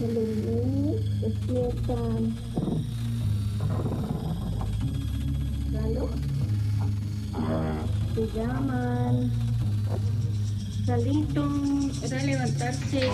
menunggu kegiatan. Lalu se llaman salitos, era levantarse